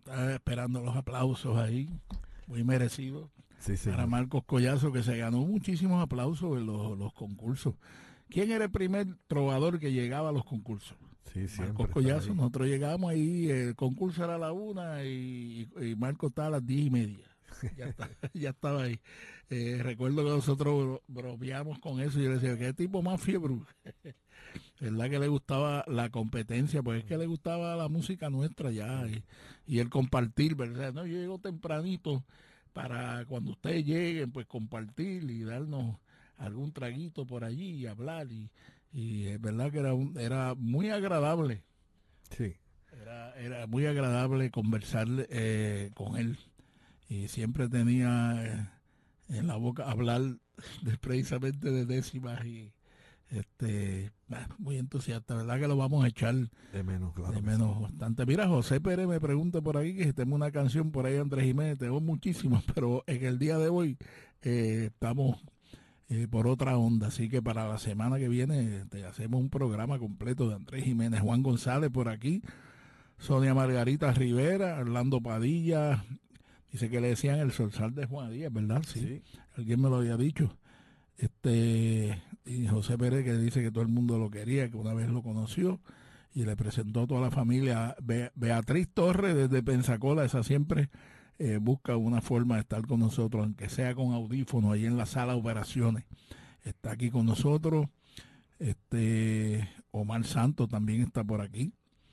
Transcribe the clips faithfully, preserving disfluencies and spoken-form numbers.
Estaba esperando los aplausos ahí, muy merecidos. Sí, Para señor. Marcos Collazo, que se ganó muchísimos aplausos en los, los concursos. ¿Quién era el primer trovador que llegaba a los concursos? Sí, Marcos siempre está Collazo. ahí. Nosotros llegamos ahí, el concurso era a la una y, y, y Marcos estaba a las diez y media. Ya, está, ya estaba ahí. Eh, recuerdo que nosotros bro- bromeamos con eso y yo le decía, ¿qué tipo más fiebre? ¿Verdad que le gustaba la competencia? Pues es que le gustaba la música nuestra ya Sí. y, y el compartir, ¿verdad? No, yo llego tempranito para cuando ustedes lleguen, pues compartir y darnos algún traguito por allí y hablar y, y es verdad que era, un- era muy agradable, Sí. era, era muy agradable conversar eh, con él y siempre tenía eh, en la boca hablar de- precisamente de décimas y este bah, muy entusiasta, ¿verdad que lo vamos a echar De menos, de claro que sí. menos bastante? Mira, José Pérez me pregunta por aquí que si tengo una canción por ahí, Andrés Jiménez, tengo muchísimas, pero en el día de hoy eh, estamos eh, por otra onda, así que para la semana que viene te hacemos un programa completo de Andrés Jiménez, Juan González por aquí, Sonia Margarita Rivera, Orlando Padilla, dice que le decían el Solsal de Juan Díaz, ¿verdad? Sí, Sí. alguien me lo había dicho. Este, y José Pérez que dice que todo el mundo lo quería, que una vez lo conoció y le presentó a toda la familia. Be- Beatriz Torres desde Pensacola, esa siempre eh, busca una forma de estar con nosotros, aunque sea con audífonos, ahí en la sala de operaciones. Está aquí con nosotros. Este, Omar Santos también está por aquí.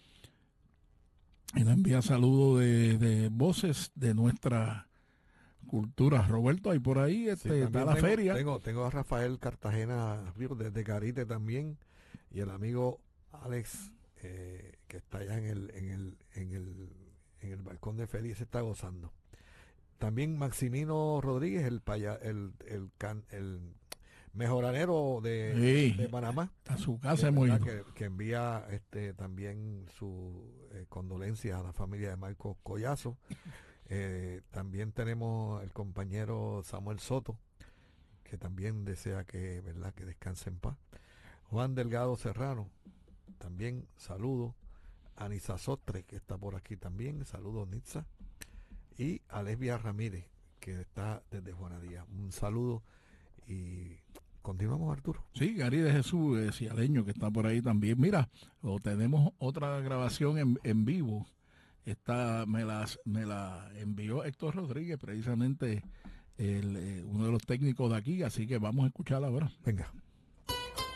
Y nos envía saludos de, de voces de nuestra cultura. Roberto, ahí por ahí Sí, este, está también la tengo, feria. tengo, tengo a Rafael Cartagena Ríos desde Carite también y el amigo Alex eh, que está allá en el, en el, en el, en el balcón de Félix se está gozando. También Maximino Rodríguez, el paya- el, el, can- el mejoranero de, de Sí, Panamá, a su que casa hemos verdad ido. que, que envía este también su eh, condolencias a la familia de Marcos Collazo. Eh, también tenemos el compañero Samuel Soto, que también desea que, ¿verdad?, que descanse en paz. Juan Delgado Serrano, también saludo. Anisa Sostre, que está por aquí también, saludos Nitza. Y a Lesbia Ramírez, que está desde Juanadía. Un saludo y continuamos, Arturo. Sí, Gary de Jesús, eh, cialeño, que está por ahí también. Mira, o tenemos otra grabación en, en vivo. Esta me la, me la envió Héctor Rodríguez, precisamente el, eh, uno de los técnicos de aquí, así que vamos a escucharla ahora. Venga.